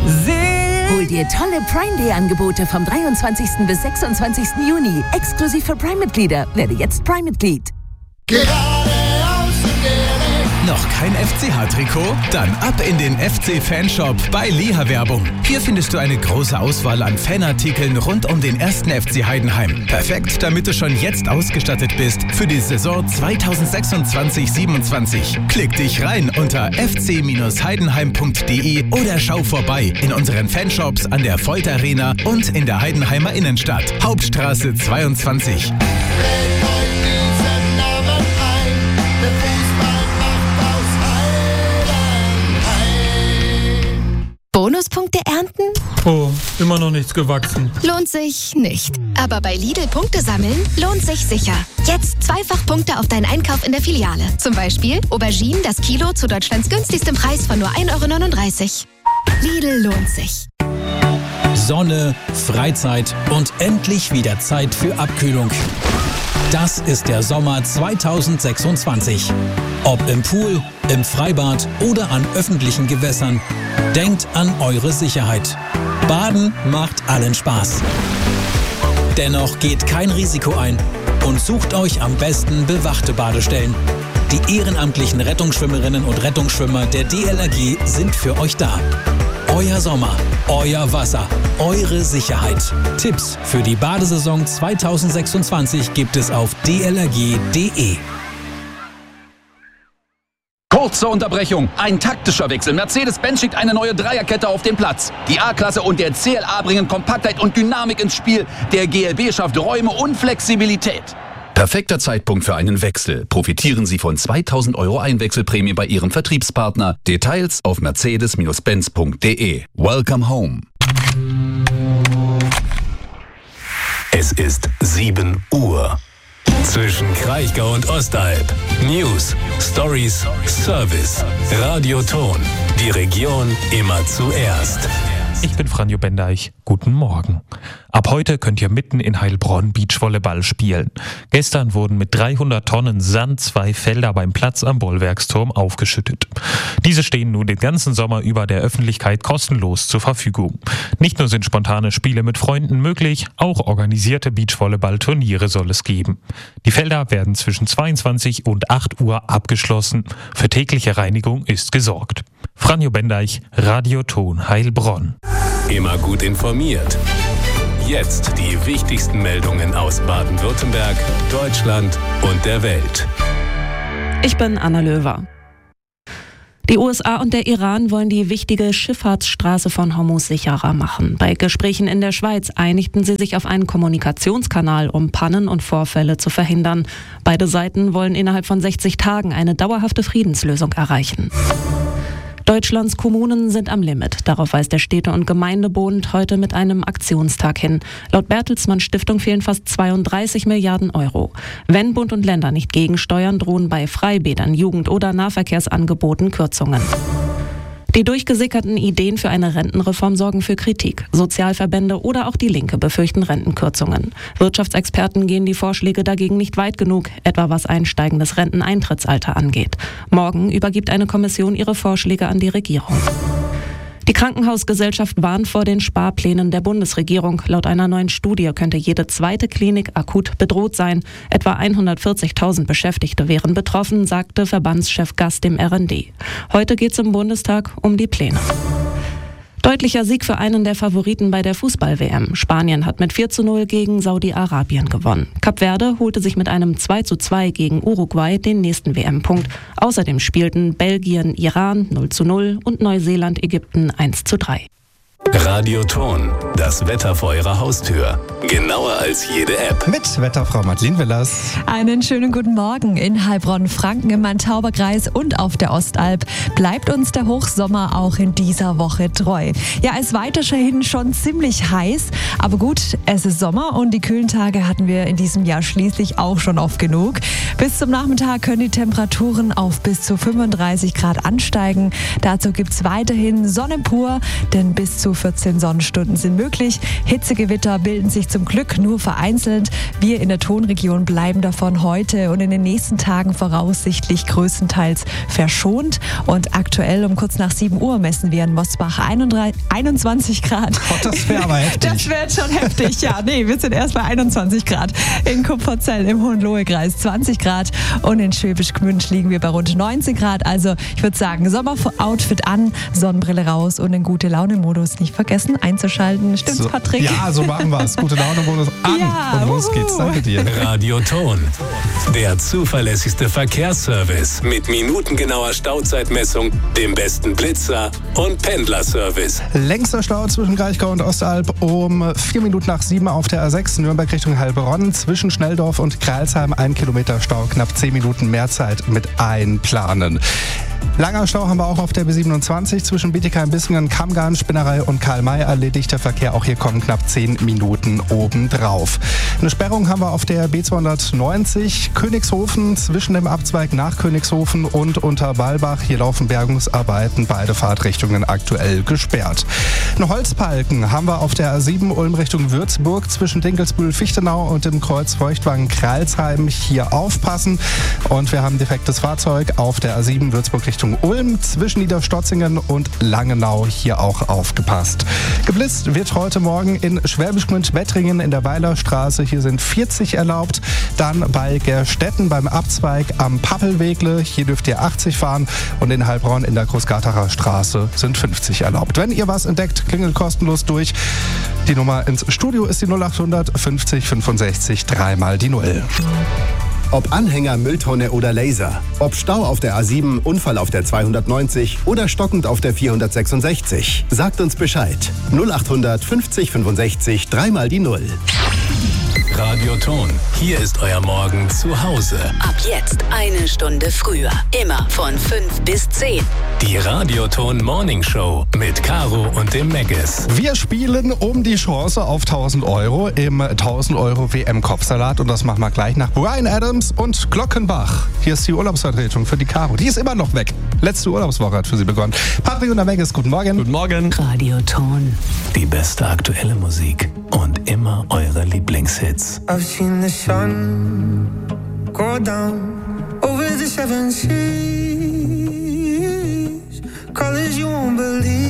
Hol dir tolle Prime Day Angebote vom 23. bis 26. Juni. Exklusiv für Prime-Mitglieder. Werde jetzt Prime-Mitglied. Noch kein FCH-Trikot? Dann ab in den FC-Fanshop bei Liha Werbung. Hier findest du eine große Auswahl an Fanartikeln rund um den 1. FC Heidenheim. Perfekt, damit du schon jetzt ausgestattet bist für die Saison 2026/27. Klick dich rein unter fc-heidenheim.de oder schau vorbei in unseren Fanshops an der Volt Arena und in der Heidenheimer Innenstadt. Hauptstraße 22. Bonuspunkte ernten? Oh, immer noch nichts gewachsen. Lohnt sich nicht. Aber bei Lidl Punkte sammeln lohnt sich sicher. Jetzt zweifach Punkte auf deinen Einkauf in der Filiale. Zum Beispiel Auberginen das Kilo zu Deutschlands günstigstem Preis von nur 1,39 €. Lidl lohnt sich. Sonne, Freizeit und endlich wieder Zeit für Abkühlung. Das ist der Sommer 2026. Ob im Pool, im Freibad oder an öffentlichen Gewässern, denkt an eure Sicherheit. Baden macht allen Spaß. Dennoch geht kein Risiko ein und sucht euch am besten bewachte Badestellen. Die ehrenamtlichen Rettungsschwimmerinnen und Rettungsschwimmer der DLRG sind für euch da. Euer Sommer, euer Wasser, eure Sicherheit. Tipps für die Badesaison 2026 gibt es auf dlrg.de. Kurze Unterbrechung, ein taktischer Wechsel. Mercedes-Benz schickt eine neue Dreierkette auf den Platz. Die A-Klasse und der CLA bringen Kompaktheit und Dynamik ins Spiel. Der GLB schafft Räume und Flexibilität. Perfekter Zeitpunkt für einen Wechsel. Profitieren Sie von 2.000 € Einwechselprämie bei Ihrem Vertriebspartner. Details auf mercedes-benz.de. Welcome home. Es ist 7 Uhr. Zwischen Kraichgau und Ostalb. News, Stories, Service. Radioton. Die Region immer zuerst. Ich bin Franjo Bendeich. Guten Morgen. Ab heute könnt ihr mitten in Heilbronn Beachvolleyball spielen. Gestern wurden mit 300 Tonnen Sand 2 Felder beim Platz am Bollwerksturm aufgeschüttet. Diese stehen nun den ganzen Sommer über der Öffentlichkeit kostenlos zur Verfügung. Nicht nur sind spontane Spiele mit Freunden möglich, auch organisierte Beachvolleyball-Turniere soll es geben. Die Felder werden zwischen 22 und 8 Uhr abgeschlossen. Für tägliche Reinigung ist gesorgt. Franjo Bendeich, Radioton Heilbronn. Immer gut informiert. Jetzt die wichtigsten Meldungen aus Baden-Württemberg, Deutschland und der Welt. Ich bin Anna Löwer. Die USA und der Iran wollen die wichtige Schifffahrtsstraße von Hormuz sicherer machen. Bei Gesprächen in der Schweiz einigten sie sich auf einen Kommunikationskanal, um Pannen und Vorfälle zu verhindern. Beide Seiten wollen innerhalb von 60 Tagen eine dauerhafte Friedenslösung erreichen. Deutschlands Kommunen sind am Limit. Darauf weist der Städte- und Gemeindebund heute mit einem Aktionstag hin. Laut Bertelsmann Stiftung fehlen fast 32 Milliarden €. Wenn Bund und Länder nicht gegensteuern, drohen bei Freibädern, Jugend- oder Nahverkehrsangeboten Kürzungen. Die durchgesickerten Ideen für eine Rentenreform sorgen für Kritik. Sozialverbände oder auch die Linke befürchten Rentenkürzungen. Wirtschaftsexperten gehen die Vorschläge dagegen nicht weit genug, etwa was ein steigendes Renteneintrittsalter angeht. Morgen übergibt eine Kommission ihre Vorschläge an die Regierung. Die Krankenhausgesellschaft warnt vor den Sparplänen der Bundesregierung. Laut einer neuen Studie könnte jede zweite Klinik akut bedroht sein. Etwa 140.000 Beschäftigte wären betroffen, sagte Verbandschef Gass dem RND. Heute geht es im Bundestag um die Pläne. Deutlicher Sieg für einen der Favoriten bei der Fußball-WM. Spanien hat mit 4:0 gegen Saudi-Arabien gewonnen. Kap Verde holte sich mit einem 2:2 gegen Uruguay den nächsten WM-Punkt. Außerdem spielten Belgien, Iran 0:0 und Neuseeland, Ägypten 1:3. Radioton, das Wetter vor Ihrer Haustür. Genauer als jede App. Mit Wetterfrau Madeleine Willers. Einen schönen guten Morgen in Heilbronn, Franken, im Main-Tauber-Kreis und auf der Ostalb. Bleibt uns der Hochsommer auch in dieser Woche treu. Ja, es weiterhin schon ziemlich heiß, aber gut, es ist Sommer und die kühlen Tage hatten wir in diesem Jahr schließlich auch schon oft genug. Bis zum Nachmittag können die Temperaturen auf bis zu 35 Grad ansteigen. Dazu gibt es weiterhin Sonne pur, denn bis zu 14 Sonnenstunden sind möglich. Hitzegewitter bilden sich zum Glück nur vereinzelt. Wir in der Tonregion bleiben davon heute und in den nächsten Tagen voraussichtlich größtenteils verschont. Und aktuell um kurz nach 7 Uhr messen wir in Mosbach 21 Grad. Oh, das wäre aber heftig. Das wäre schon heftig, ja. Nee, wir sind erst bei 21 Grad. In Kupferzell im Hohenlohe-Kreis 20 Grad und in Schwäbisch Gmünd liegen wir bei rund 19 Grad. Also ich würde sagen, Sommeroutfit an, Sonnenbrille raus und den Gute-Laune-Modus nicht vergessen einzuschalten. Stimmt's, So, Patrick? ja, so machen wir es. Gute Laune-Bonus an. Ja, Und los geht's. Danke dir. Radioton. Der zuverlässigste Verkehrsservice mit minutengenauer Stauzeitmessung, dem besten Blitzer und Pendlerservice. Längster Stau zwischen Kraichgau und Ostalb um 4 Minuten nach 7 auf der A6 Nürnberg Richtung Heilbronn. Zwischen Schnelldorf und Kreilsheim 1 Kilometer Stau, knapp 10 Minuten mehr Zeit mit einplanen. Langer Stau haben wir auch auf der B27 zwischen Bietigheim-Bissingen, Kammgarn, Spinnerei und Karl-May. Erledigt der Verkehr, auch hier kommen knapp 10 Minuten obendrauf. Eine Sperrung haben wir auf der B290 Königshofen zwischen dem Abzweig nach Königshofen und Unterbalbach. Hier laufen Bergungsarbeiten, beide Fahrtrichtungen aktuell gesperrt. Einen Holzbalken haben wir auf der A7 Ulm Richtung Würzburg zwischen Dinkelsbühl-Fichtenau und dem Kreuz Feuchtwangen-Kreilsheim. Hier aufpassen. Und wir haben ein defektes Fahrzeug auf der A7 Würzburg Richtung Ulm zwischen Niederstotzingen und Langenau, hier auch aufgepasst. Geblitzt wird heute Morgen in Schwäbisch Gmünd-Wettringen in der Weilerstraße. Hier sind 40 erlaubt. Dann bei Gerstetten beim Abzweig am Pappelwegle. Hier dürft ihr 80 fahren. Und in Heilbronn in der Großgartacher Straße sind 50 erlaubt. Wenn ihr was entdeckt, klingelt kostenlos durch. Die Nummer ins Studio ist die 0800 50 65 3 die 0. Ob Anhänger, Mülltonne oder Laser. Ob Stau auf der A7, Unfall auf der 290 oder stockend auf der 466. Sagt uns Bescheid. 0800 50 65 3 die 0. Radioton. Hier ist euer Morgen zu Hause. Ab jetzt 1 Stunde früher. Immer von 5 bis 10. Die Radioton Morning Show mit Caro und dem Meggis. Wir spielen um die Chance auf 1.000 Euro im 1.000 Euro WM-Kopfsalat. Und das machen wir gleich nach Bryan Adams und Glockenbach. Hier ist die Urlaubsvertretung für die Caro. Die ist immer noch weg. Letzte Urlaubswoche hat für sie begonnen. Patrick und der Meggis, guten Morgen. Guten Morgen. Radioton. Die beste aktuelle Musik und immer eure Lieblingshits. I've seen the sun go down over the 7 seas, colors you won't believe.